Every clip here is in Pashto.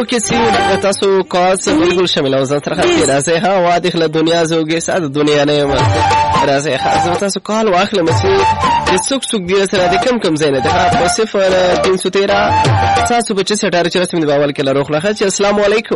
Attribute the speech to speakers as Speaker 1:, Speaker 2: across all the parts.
Speaker 1: اوکې چې تاسو کاس بالکل شامل او ځان سره خاطر راځي ها واضح له دنیا زوګي ساده دنیا نه یم راځي خاصه تاسو کال واخله مې چې څوک دی سره د کم ځای نه ده په 0313 تاسو بچ سره چې رسمي باول کې لروخ لخه چې السلام علیکم.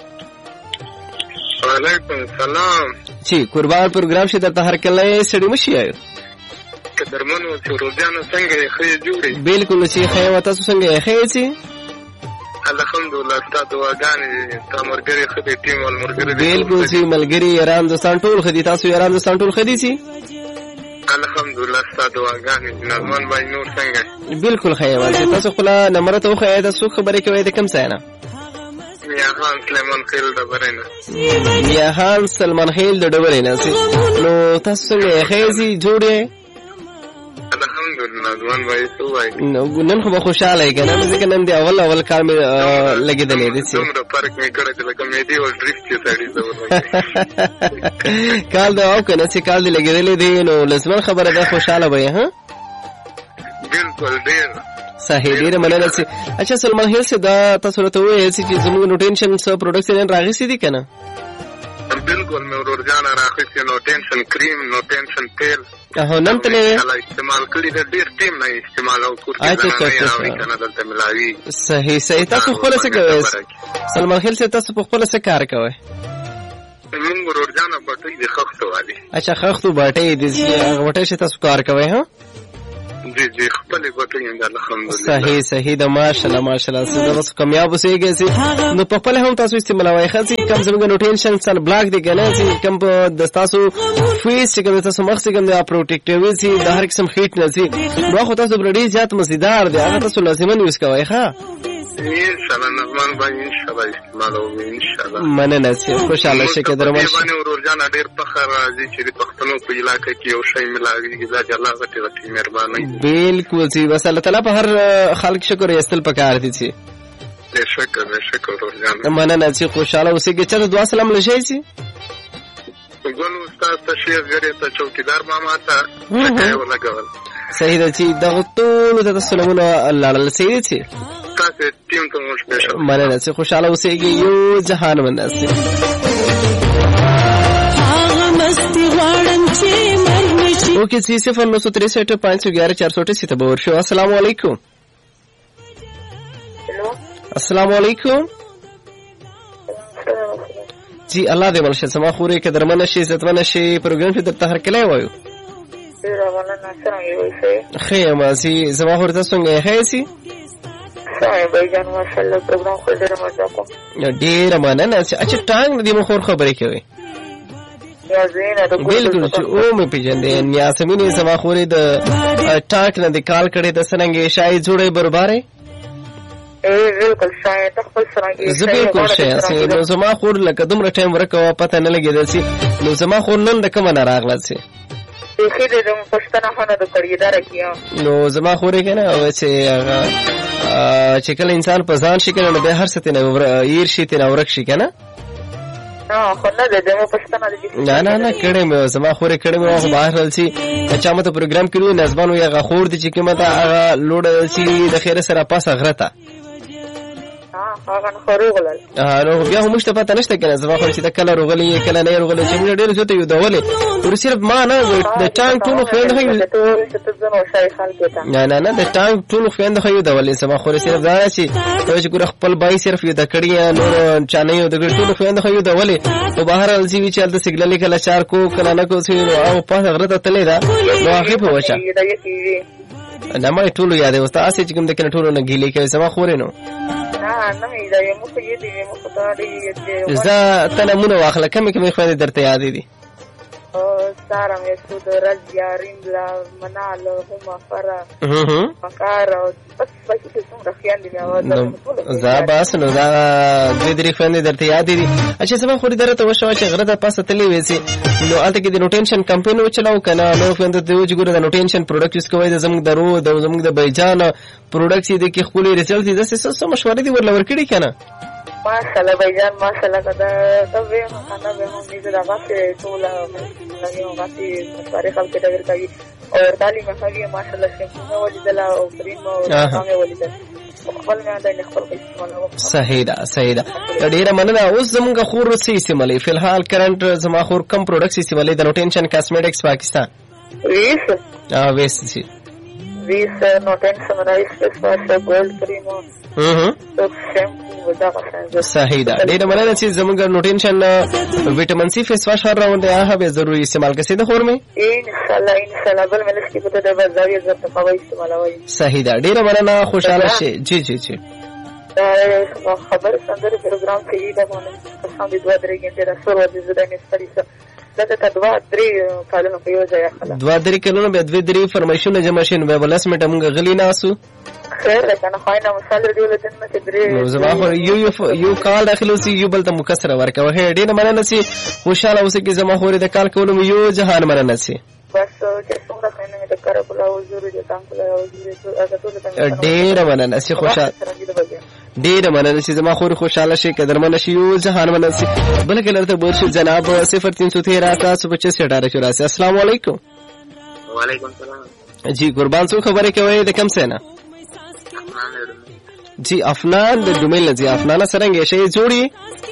Speaker 2: وعلیکم السلام.
Speaker 1: جی قربان پروګرام شه درته هر کله سړی مشي آیو
Speaker 2: درمنو چې روزانه څنګه خې جوړي
Speaker 1: بالکل چې خې وتا څنګه خې چې
Speaker 2: الحمدلله ستاسو دعاګانې تمرګری خدي ټیم ول مرګری
Speaker 1: بالکل چې ملګری یاران دوستان ټول خدي تاسو یاران دوستان ټول خدي چې
Speaker 2: الحمدلله ستاسو دعاګانې نظم باندې نور څنګه
Speaker 1: بالکل خې وای تاسو خپل نمبر ته خو دا څو خبرې کوي د کم ځای نه
Speaker 2: یاهان سلیمان خیل د برینه
Speaker 1: یاهان سلمان خیل د ډبرینه نو تاسو څنګه خېزي جوړه
Speaker 2: الحمدلله ځوان وای سو وای
Speaker 1: نو نن خو خوشاله کنه ځکه نن دی اول کار مې لګیدلې دي چې
Speaker 2: څومره فرق مې کړی چې لکه مې دی او ډریفټ چې سړی زور
Speaker 1: کال دا او کنه چې کال دی لګیدلې دي نو لازم خبره ده خوشاله وای ها
Speaker 2: بالکل ډیر
Speaker 1: صحیح ډیر مننه چې اچھا سلمان هیل سے دا تاسو ته وایي چې زموږ نو ټینشن سو پروډکشن راغی دي کنه
Speaker 2: بالکل مې ورورجانا راخې نو ټینشن کریم نو ټینشن تیل
Speaker 1: نن تلې
Speaker 2: استعمال کړی د ډیر ټیم نه استعمال او کور کې نه دلته ملاوي
Speaker 1: صحیح تاسو خپل څه کوي سلمان خیل سے تاسو خپل څه کار کوي
Speaker 2: موږ ورورجانا بټي د خښتو والی
Speaker 1: اچھا خښتو بټي د وټه چې تاسو کار کوي ها
Speaker 2: جی خپل بټي الحمدلله
Speaker 1: صحیح د ماشاءالله تاسو کامیاب اوسئ نو په خپل هم تاسو استعمالوي خاصي کم زموږ نو ټینشن سن بلاک دی کنه چې کم د تاسو فیس چې کوم تاسو مخ څنګه د پروټیکټیو سي د هر قسم هیټ نه سي نو خو تاسو بلډي زیات مزیدار دی هغه تاسو لازم یوز کوئ ښا
Speaker 2: ان شاء الله نظمان باندې ان شاء الله استعمالوي ان شاء الله
Speaker 1: مننه چې خوشاله شئ که درمل
Speaker 2: باندې ورورجان ډېر فخر راځي چې د پښتنو په علاقې کې یو شی ملاوي ځکه الله غټي مهرباني
Speaker 1: بالکل چې بس الله تعالی په هر خلق شکر یستل پکار دي چې
Speaker 2: شکر ورورجان
Speaker 1: مننه چې خوشاله اوسئ چې دعا سلام لشي چې
Speaker 2: ګونو استاد ته شیخ غری ته چوکیدار ماما ته ولګول
Speaker 1: صحیح ده چې دغه ټول د سلامونه الله لړل سي چې
Speaker 2: تاسو ټیم ته مو سپیشل
Speaker 1: مننه چې خوشاله اوسئ یو جهان مناسي اوکې چې 0963511468 ته باور شو السلام علیکم السلام علیکم جی الله دې ولشه سما خوري کې درمنه شي عزتمنه شي پروګرام کې درته هر کله وایو خیر ما سي سما خوري تاسو څنګه هي سي
Speaker 2: بھائی ماشاءالله پروګرام خو ډېر مزه کوم
Speaker 1: ډېر مننه اچھا ټانګ دې مو خور خبرې کوي بالکل چې او مې پیژندې نیاسمینې سما خوري د ټاک نه د کال کړي د سننګ شای جوړې برباره
Speaker 2: بالکل شای ته خپل سره
Speaker 1: بالکل شای نو سما خور لکه دومره ټایم ورکوه پته نه لګیدل سي نو سما خور نن د کومه نه راغله سي
Speaker 2: خې دې پښتنه خانه د کړیدار کیه
Speaker 1: نو زما خوري کنه او چې کله انسان په ځان شي کنه به هر څه نه ير شي ته ورک شي کنه
Speaker 2: خو نه دې مو پښتنه
Speaker 1: نه کړه مې زما خوري کړه مې بهر رالسي چې ماته پروګرام کړو نظمانو یا غخور دي چې کومه هغه لوډ سي د خیره سره پاسه غرته
Speaker 2: هغه خروغلل
Speaker 1: نو بیا هم مشته پته نشته کنه زما خو چې د کله روغلي کله نه روغلي چې موږ ډېر زوته یو دولې ور صرف ما نه د ټانګ ټول خويند هي نه د ټانګ ټول خويند هي دولې زما خو صرف دا چې ګور خپل بای صرف یو د کړي نور چانه یو د ټول خويند هي دولې او بهر الزی وی چل د سیګنل کله چار کو کله نه کو سي او په غره ته تلې دا نو هغه په وچا نه ما ټول یاد اوس تاسو چې کوم د کنه ټول نه ګیلې کوي زما خورې نو
Speaker 2: نه دا یو مخ یې دی مخ ته دی
Speaker 1: زه تنمونه واخله کومې خويندې درته یاد دي
Speaker 2: سارا مې سود رجارین لا منال هم فرا مکار بس څنګه خويندې
Speaker 1: زه بس نو دا دې درې خويندې درته یاد دي اچھا سم خوري درته وشو چې غره د پاسه تلې وېسي نو الته کې د نوټینشن کمپینو چلاو کنه نو خويندې ته وځي ګوره د نوټینشن پروډکټس کوي د زموږ درو د زموږ د بیجان پروډکټس دي کې خپل ریزلټ دي زسه څه مشورې دي ورلور کړي کنه
Speaker 2: ماشاءالله بھائی ماشاءالله دا به خانه به هم دې دا واسه ټول نو واسه سارے خلک ته ورکړي او تعلیم هغه ماشاءالله څنګه ولیدل او کریم او هغه ولیدل خپل نه د خپل استعمال.
Speaker 1: صحیح ده ډیره مننه. اوس زمونږ خور څه استعمالي فی الحال کرنٹ زما خور کم پروډکټس استعمالي د نوټینشن کاسمیټکس پاکستان ویس نوټینشن رایس فیس واش ګولډ کریم صحیح ده ډیره مننه چې زمونږ نوټینشن وټامین سی فیس واش هر راوند هغه به ضروري استعمال کړئ د خور می ان شاء الله بل ملس کې په دې بازاري زړه په استعمالوي. صحیح ده ډیره مننه خوشاله شئ. جی خبر سندره پروګرام کې دا باندې څنګه د 2-3 غنټې د سور د زده نستریسه دته 2-3 کالونو په یو ځای خلا 2-3 کالونو به 2-3 فرمایشونه جمع شین به بلس میټه مونږ غلی ناسو خیر کنه خاينه مثال دی ولدن مته درې زما خو یو کال داخلو سی یو بل ته مکسره ورکوه هډې نه مننه سي خوشاله اوسې کی زما خوري د کال کولم یو جهان مننه سي بس چې څنګه خاينه مې د کار په لاو ضروري دي تاسو له ډېر مننه سي خوشاله ډېر مننه چې زما خوري خوشاله شي قدرمن شي یو جهان مننه سي بلکې لرته بول شي جناب 0313 تاسو 2518 السلام علیکم. وعلیکم السلام. جی قربان سو خبره کوي د کم سنه जी अफनान د डुमेल जी अफनाना सरंगे शे जोड़ी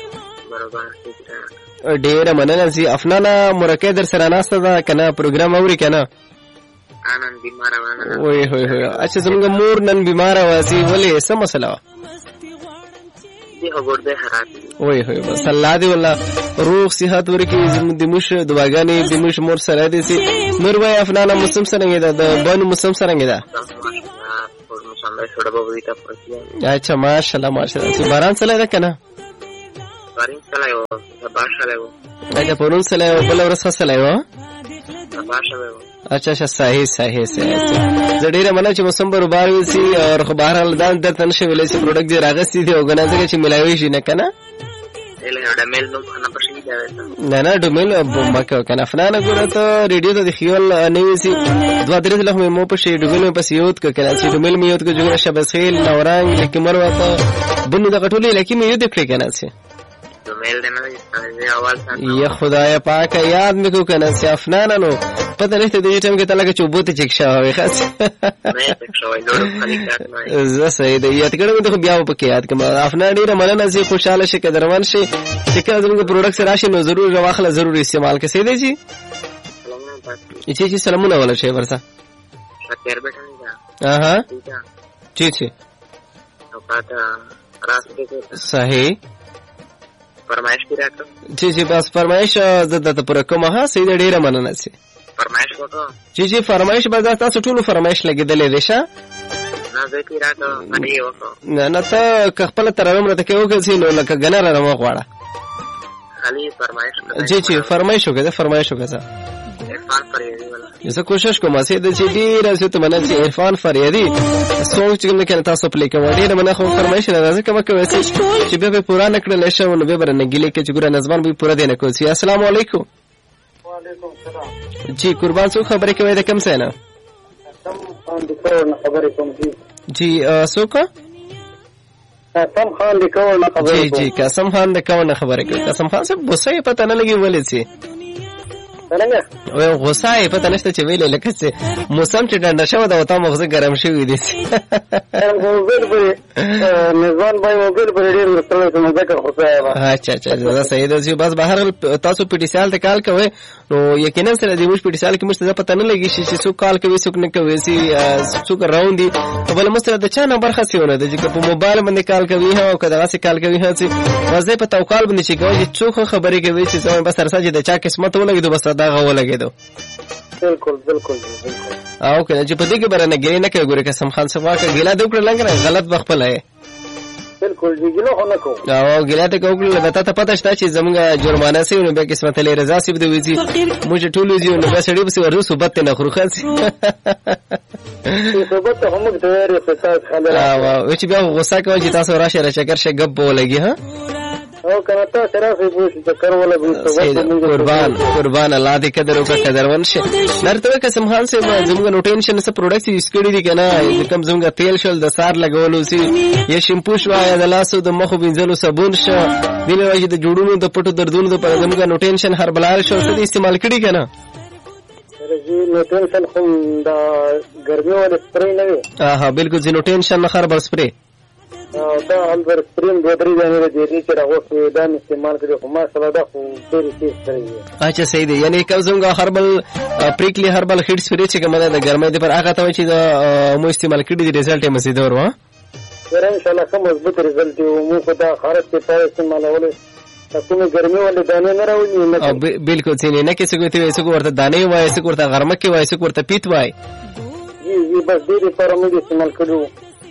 Speaker 1: ډېر مننه जी अफनाना مرکه در سره ناسته ده کنه پروګرام اوري کنه انن بیمار وای هوی اچھا زموږ مور نن بیمار واسي ولې څه مسله دی وګورده حرات وای هوی بس الله دې والله روح صحت ورکی زموږ د مش دواګانی د مش مور سره دي سي نور وای अफनाना مسلم سره ده د بانو مسلم سره ده अच्छा माशाल्लाह باران سره ده کنه باران سره یو باشا له اجا پرون سره یو بل ورسره سره یو باشا له अच्छा صحیح زړه منه چې موسم برابر وي سي او خو بهر الدان د تنشه ویلې سي پروډکټ دی راغستې دی وګڼه چې ملایوي شي نه کنه نه ډومیل بمکه کنه افنانه ګوره ته ریډیو ته د خیال نه وسی 2-3 لخ مې مو په شی ډومیل په سیوت کنه چې ډومیل مې یوت کو جوړه شبسخیل نوران لیکي مروا ته بنو د غټولې لکه مې یو د کړی کنه سي ډومیل نه اول سره یا خدای پاک یاد مې کو کنه سي افنانه نو پته نه ته دې ټیم کې تلګه چوبوت چک شاوي خاص نه چک شوی لوړ خالي کاتنه زه صحیح دی یاد کړم ته بیا په کې یاد کما افنا ډیره مننه سي خوشاله شي قدرمن شي چې کله زموږ پروډکټ راشي نو ضرور واخله ضرور استعمال کې سي دی جی چې سلامونه ولا شي ورسا شکر بیٹا ها जी صحیح فرمایش کړه जी بس فرمایش د پوره کومه ها سید ډیره مننه سي فرمایش وکړه जी فرمایش به تاسو ټول فرمایش لګیدلې دي شه نه زه کی راته باندې وکړه نه ته خپل ترنم راته کوي نو لکه غنر را مغواړه خالي فرمایش जी فرمایش وکړه عرفان فریادی والا زه کوشش کوم چې د دې راځي ته منل چې عرفان فریادی سوچ کې تاسو پلی کوم ډیر منه خو فرمایش راځي کوم چې به پورا نکړل شو نو به برنه ګلې کې چې ګور نظم به پورا دینه کوي. السلام علیکم. وعلیکم السلام. جی قربان سو خبره کوي د کم سینه خان د کور خبره کوم جی سوکا قسم خان د کور خبره جی قسم خان د کور خبره کوي. قسم خان صاحب بوسه پته نه لګي ولې سي څنګه او غوسه یې پته نشته چې ویلې لکه چې موسم چې ډنډه شو دا وته مغزه ګرم شوی دي موبایل په نظام باندې موبایل په ډېر مستقل څه مذکر غوسه اچھا دا صحیح دی بس بهر تاسو پټی سال ته کال کوي نو یقینا سره دی موږ پټی سال کې مشته پته نه لګي چې څو کال کوي څو نه کوي څو راوند دي بل مستره د چا نمبر خاصونه د چې په موبایل باندې کال کوي او کدا واسه کال کوي هڅه وځي په توکال باندې چې کوي څو خبرې کوي چې زموږ بس سرساجي د چا قسمت ولګي دو بس دا غو لګیدو بالکل او کنه چې په دې کې برنه ګری نه کوي ګوره قسم خان صفا کا ګیلا د وکړه لنګره غلط بخپل ہے بالکل جی ګلو نه کو او ګیلا ته کوکل لته ته پته شته چې زمونږه جرمانه سي نو به قسمت لري رضا سي بده وځي موږ ټول یو نو بسړي بس ورو صوبت نه خروخه سي صوبت هم ډېر فساد خلل او چې بیا غوسه کوي چې تاسو راشه راچکر شه غب ولګي ها او کنه ته سره په پوښتنه چکر ولا قربان الله دې قدر او قدر ونشه نرته قسم خان سے زموږ نوټینشن سره پروډکټ یوز کړی دي کنه کم زموږ تیل شول د سار لګولو سي یا شیمپو شو یا د لاسو د مخ وینځلو صابون شو دینه واجی د جوړونو د پټو دردونو د پر زموږ نوټینشن هر بلار شو څه استعمال کړی کنه جی نوټینشن خو د ګرمي ول سپری نه وي ها بالکل جی نوټینشن خربر سپری
Speaker 3: دا البر سپرین 2-3 ځانې دې چې راغوښتي دا استعمال کړي خو ما سره دا خو ډېرې تیز کړی.
Speaker 1: اچھا صحیح دی. یعنی کوم څنګه هربل پریکلی هربل هیټ سپری چې کومه د ګرمۍ د پر هغه ته چې دا مو استعمال کړي د ریزلټ یې مزیدور و.
Speaker 3: ان شاء الله کوم مضبوط ریزلټ یو مو خو دا خارج په استعمالول کومه ګرمي ولې دانه نه راوړي.
Speaker 1: بالکل څنګه نه کې څه کوي څه ورته دانه وای څه ورته غرمه کې وای څه ورته پیت وای.
Speaker 3: جی بس ډېر پر موږ استعمال کړو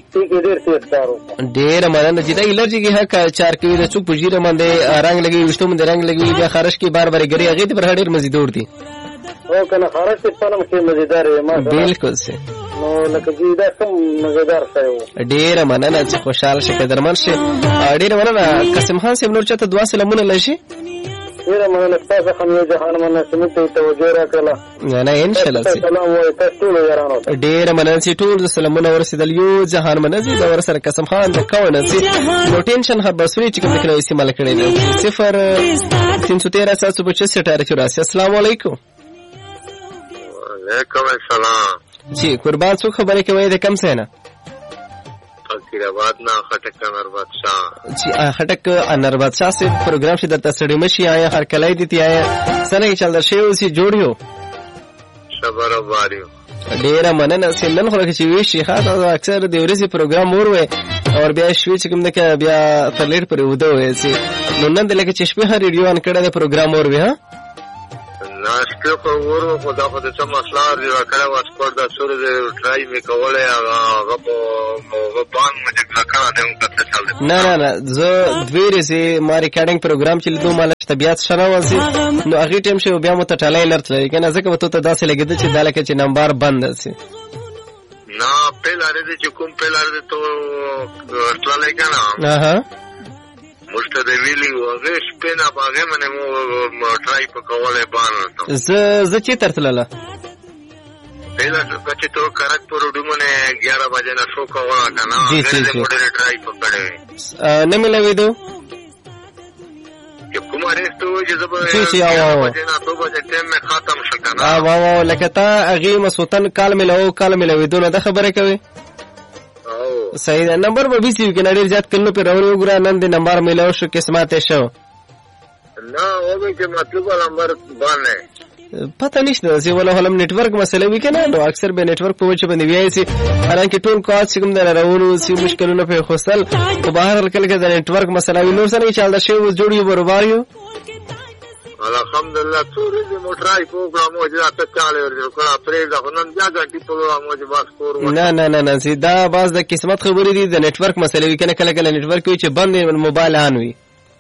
Speaker 1: ډېر مننه چې دا الرجی کې حق 4 کې د چوک پجیره باندې رنگ لګي وشتو باندې رنگ لګي بیا خارش کې بار بار ګری هغه ته پر ډېر مزیدور دي.
Speaker 3: او کنه خارش په پلم کې مزیدار ما
Speaker 1: بالکل سه
Speaker 3: نو لکه چې دا کوم مزیدار شای.
Speaker 1: ډېر مننه چې خوشاله شې قدرمن شې. ډېر مننه قاسم خان صاحب نور چاته دعا سلامونه لشي.
Speaker 3: ډېر مننه تاسو هم یو جهان مننه سمې ته توجه راکړه.
Speaker 1: نه ان شاء الله
Speaker 3: سلام وای تاسو ټول یارانو.
Speaker 1: ډېر مننه چې ټول سلامونه ورسېدل. یو جهان مننه دا ور سره قاسم خان د کونه چې نو ټینشن هر بسوري چې کوم کله استعمال کړی دی 0 313 765 السلام علیکم.
Speaker 4: وعلیکم السلام.
Speaker 1: جی قربان څو خبرې کوي د کم څه نه
Speaker 4: فقیرآباد نه خټک انور بادشاہ.
Speaker 1: جی خټک انور بادشاہ سے پروگرام سے درته سړی مشي آیا هر کله دي تی آیا سره چل در شی اوسې جوړیو
Speaker 4: صبر واریو.
Speaker 1: ډیر مننه سنن خو چې وی شي خاطر اکثر د ورځې پروگرام اور وي اور بیا شوي چې کوم نه بیا تلیر پر وده وي سي نو نن د لکه چې شپه هر ریډیو ان کړه د پروگرام اور وي. ها
Speaker 4: ناشته خو ورو خو دا خو د څه مسله دی کړه واسپورت د سور د ټرای می کوله هغه په بان مې کړه ته ته چل.
Speaker 1: نه زه دوی رسي ما ریکارډینګ پروگرام چې دوه مال طبيعت شنه وسی نو هغه ټیم شو بیا مت ټلای لرته کنه ځکه ته داسې لګیدل چې دالکه چې نمبر بند سي.
Speaker 4: نه پهلاره دې چې کوم پهلاره ته ټلای کنه مشته دی ویلی وغه شپنه باغه منه مو ټرای په کوله بان
Speaker 1: ز چې ترتلله
Speaker 4: پهلا چې تو کرک پر ډومنه 11 بجې نه شو کوله کنه غیر موډل ټرای په کړه
Speaker 1: نه ملوي دو
Speaker 4: چې کومه رستو چې زبر
Speaker 1: چې او
Speaker 4: نه تو بجې ټیم می ختم شو کنه
Speaker 1: واو لکه تا اغه مسوتن کال ملوي دو نه د خبره کوي. صحیح ده. نمبر به بیسی کې نړۍ ځات کلو په راوړو ګره نن د نمبر ملو شو قسمت شو
Speaker 4: نه او به چې مطلب نمبر باندې
Speaker 1: پته نشته چې ولا هلم نت ورک مسله وی کنه نو اکثر به نت ورک په وجه باندې وایي چې حالانکه ټول کال څنګه در راوړو چې مشکلونه په خوصل په بهر کله کې د نت ورک مسله وی نو سره چې چل دا شی و جوړیو برابریو
Speaker 4: الحمدلله ټول دې موټرای پروګرام او چې تاسو چاله ورکړه پرې دا نن بیا غټي پروګرام او چې باس کور
Speaker 1: نه سیدا باز د قسمت خبرې دي د نت ورک مسله وی کنه کله نت ورک وی چې بند موبایل ان وی.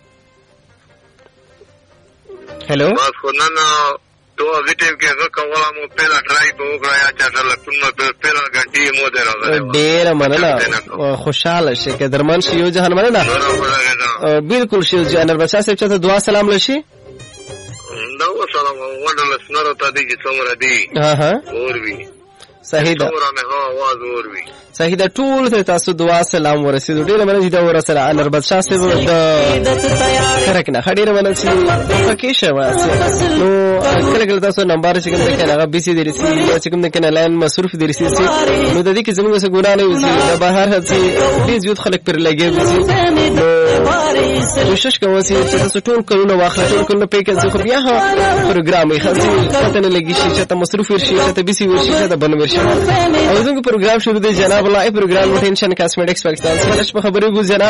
Speaker 1: هلو
Speaker 4: باس نن تو غټیم کې هغه کوله مو پهلا ټرای پروګرام یا چې لکه پهلا غټي مو درغله.
Speaker 1: ډیر مننه خوشاله شي که درمن شي یو جهان مننه بالکل شي جنرال بچا صاحب ته دعا سلام لشي.
Speaker 4: نو سلام وندل سنرو ته دي چې څومره دي اور وی
Speaker 1: صحیح ده
Speaker 4: आवाज اور وی
Speaker 1: صحیح ده. ټول ته تاسو دعا سلام ورسېدو. ډېر مننه دا ورسره انور بادشاہ صاحب د خرک نه ډېر مننه چې پکې شوه نو کله تاسو نمبر چې کوم کنه هغه بیسي درسي یا چې کوم کنه لاین مصروف درسي نو د دې کې زموږ څه ګناه نه وي د بهر هڅه دې زیات خلک پر لګي کوشش کوو چې تاسو ټول کلونه واخلئ ټول کلونه پې کې ځکه بیا پروګرام یې خاصي پته نه لګي چې ته مصروف شي چې ته بیسي ورشي چې ته بنو ورشي. او زموږ پروګرام شروع دی جناب الله پروګرام روټینشن کاسمیټکس پاکستان څخه په خبرې گو جناب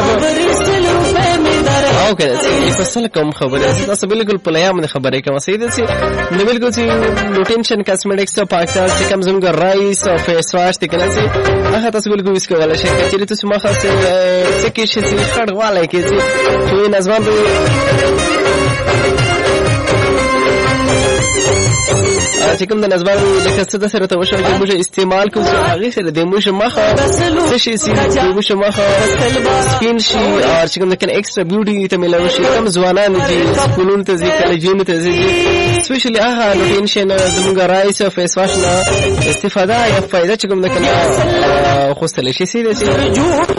Speaker 1: او کنه چې فصل کوم خبره تاسو بالکل په لیا باندې خبرې کوم صحیح ده چې نو بالکل چې روټینشن کاسمیټکس پاکستان چې کوم زموږ رایس او فیس واش ته کنه چې هغه تاسو بالکل ویس کولای شئ چې تاسو ما خاصه څه کې شي خړ والای کې چې نظام چې کوم د نظر لکه څه د سره ته وشو چې موږ استعمال کوو هغه سره د موږ مخه څه شي چې موږ مخه سپین شي او چې کوم د ایکسترا بیوټي ته ملو شي کوم ځوانان دي سکولونو ته ځي کالجونو ته ځي سپیشلی هغه روټینشن زموږ رایس او فیس واش نه استفاده یا فائدہ چې کوم د کنه خو سره شي سي